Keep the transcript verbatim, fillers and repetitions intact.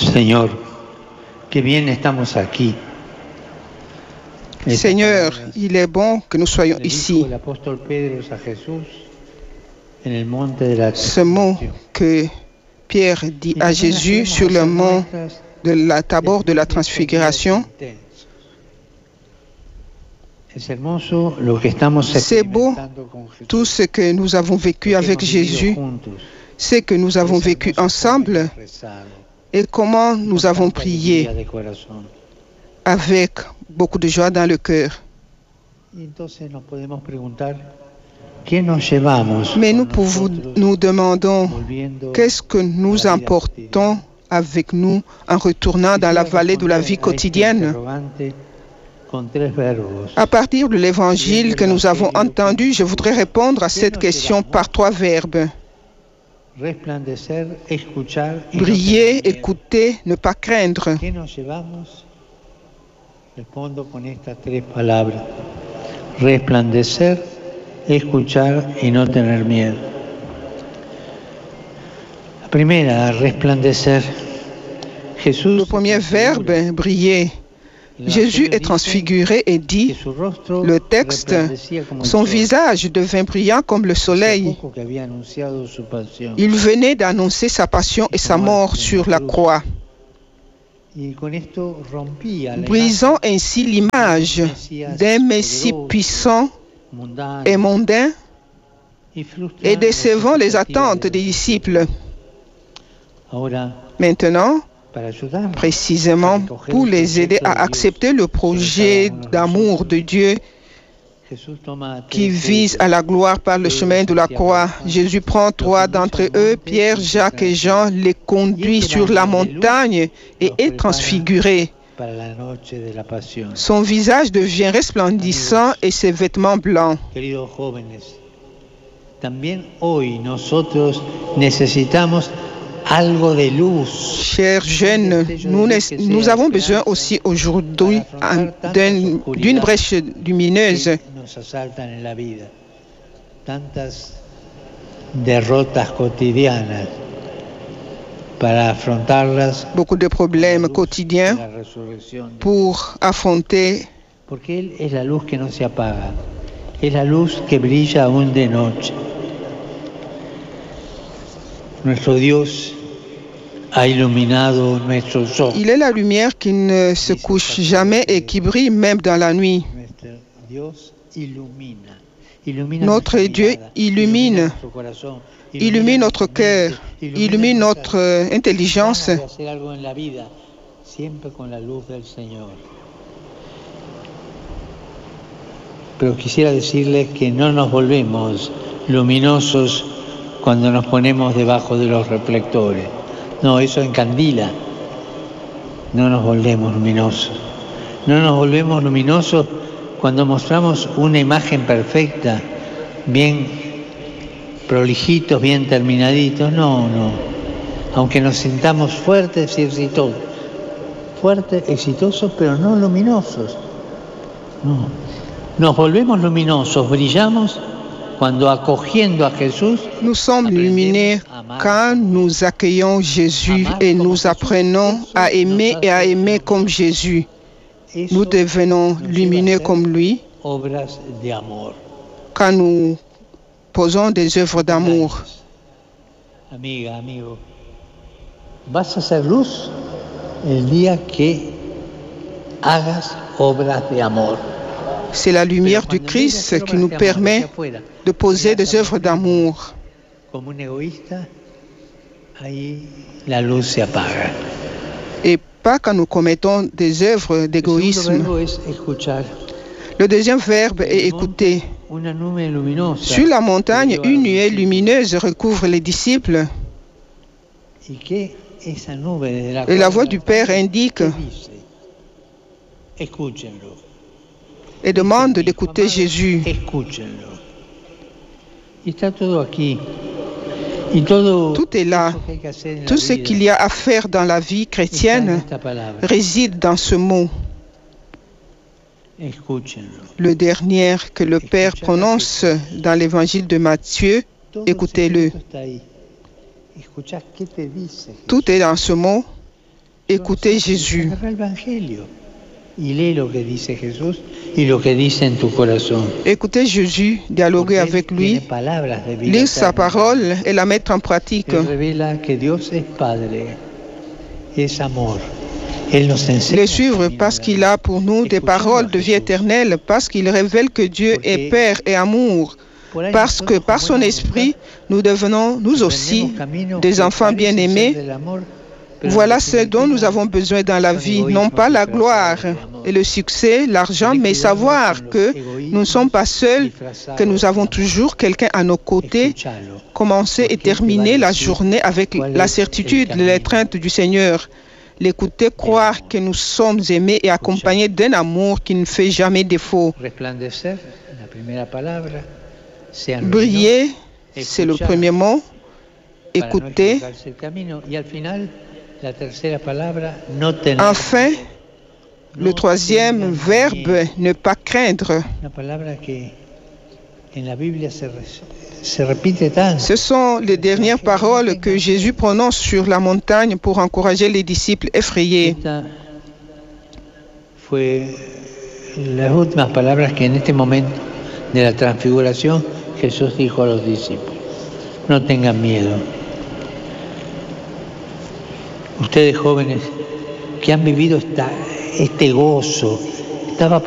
Señor, qué bien estamos aquí. Seigneur, il est bon que nous soyons ici. Ce mot que Pierre dit à Jésus sur le mont de la Tabor de la Transfiguration, c'est beau tout ce que nous avons vécu avec Jésus, ce que nous avons vécu ensemble et comment nous avons prié avec beaucoup de joie dans le cœur. Mais nous pouvons, nous demandons qu'est-ce que nous emportons avec nous en retournant dans la vallée de la vie quotidienne. À partir de l'évangile que nous avons entendu, je voudrais répondre à cette question par trois verbes. Briller, écouter, ne pas craindre. Respondo con estas tres palabras: resplandecer, escuchar y no tener miedo. La primera, resplandecer. Jesús. Le premier verbe, briller. Jésus est transfiguré et dit, le texte, son visage devint brillant comme le soleil. Il venait d'annoncer sa passion et sa mort sur la croix, brisant ainsi l'image d'un Messie puissant et mondain et décevant les attentes des disciples. Maintenant, précisément pour les aider à accepter le projet d'amour de Dieu qui vise à la gloire par le chemin de la croix, Jésus prend trois d'entre eux, Pierre, Jacques et Jean, les conduit sur la montagne et est transfiguré. Son visage devient resplendissant et ses vêtements blancs. También hoy nosotros necesitamos algo de luz. Chers jeunes, nous, nous avons besoin aussi aujourd'hui d'une brèche lumineuse. Tantas derrotas cotidianas para afrontarlas. Beaucoup de problèmes quotidiens pour affronter. Porque Él es la luz que no se apaga, es la luz que brilla aún de noche. Nuestro Dios ha iluminado nuestros ojos. Il est la lumière qui ne se couche jamais et qui brille même dans la nuit. Notre Dieu illumine, illumine notre cœur, illumine notre intelligence. Pero quisiera decirles que no nos volvemos luminosos cuando nos ponemos debajo de los reflectores. No, eso encandila. No nos volvemos luminosos. No nos volvemos luminosos cuando mostramos una imagen perfecta, bien prolijitos, bien terminaditos. No, no. Aunque nos sintamos fuertes y exitosos. Fuertes, exitosos, pero no luminosos. No. Nos volvemos luminosos, brillamos cuando acogiendo a Jesús. Nous sommes lumineux quand nous accueillons Jésus et nous apprenons à aimer et à aimer comme Jésus. Nous devenons lumineux comme lui quand nous posons des œuvres d'amour. Amiga, amigo, vas a ser luz el día que hagas obras de amor. C'est la lumière du Christ qui nous permet de poser des œuvres d'amour. Et pas quand nous commettons des œuvres d'égoïsme. Le deuxième verbe est écouter. Sur la montagne, une nuée lumineuse recouvre les disciples. Et la voix du Père indique et demande d'écouter Jésus. Tout est là. Tout ce qu'il y a à faire dans la vie chrétienne réside dans ce mot. Le dernier que le Père prononce dans l'évangile de Matthieu, écoutez-le. Tout est dans ce mot. écoutez Jésus. Écoutez Jésus, dialoguer avec lui, lire sa parole et la mettre en pratique. Les suivre parce qu'il a pour nous des paroles de vie éternelle, parce qu'il révèle que Dieu est Père et amour, parce que par son esprit, nous devenons nous aussi des enfants bien-aimés. Voilà ce dont nous avons besoin dans la vie, non pas la gloire et le succès, l'argent, mais savoir que nous ne sommes pas seuls, que nous avons toujours quelqu'un à nos côtés. Commencer et terminer la journée avec la certitude, l'étreinte du Seigneur. L'écouter, croire que nous sommes aimés et accompagnés d'un amour qui ne fait jamais défaut. Briller, c'est le premier mot. Écouter. Enfin, le troisième verbe, ne pas craindre. Ce sont les dernières paroles que Jésus prononce sur la montagne pour encourager les disciples effrayés. Las últimas palabras que en este momento de la transfiguración Jesús dijo a los discípulos: no tengan miedo. Ustedes jóvenes que han vivido esta, este gozo, estaba